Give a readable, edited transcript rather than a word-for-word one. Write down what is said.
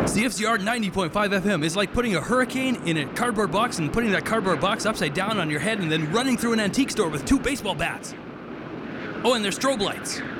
CFCR 90.5 FM is like putting a hurricane in a cardboard box and putting that cardboard box upside down on your head and then running through an antique store with 2 baseball bats. Oh, and there's strobe lights.